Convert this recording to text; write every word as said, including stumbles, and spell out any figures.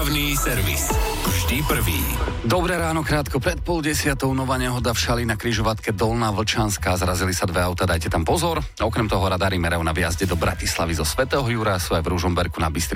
Dopravný servis. Vždy prvý. Dobré ráno, krátko pred pol desiatou nová nehoda v Šali na križovatke Dolná Vlčanská. Zrazili sa dve auta, dajte tam pozor. Okrem toho radári merajú na viazde do Bratislavy zo Svätého Jura, sú aj v Ružomberku na Bystrici